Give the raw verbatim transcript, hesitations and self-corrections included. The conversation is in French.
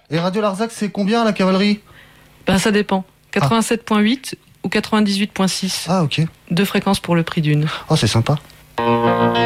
Et Radio Larzac, c'est combien la cavalerie? Ben ça dépend. quatre-vingt-sept virgule huit ou quatre-vingt-dix-huit virgule six. Ah ok. Deux fréquences pour le prix d'une. Oh c'est sympa.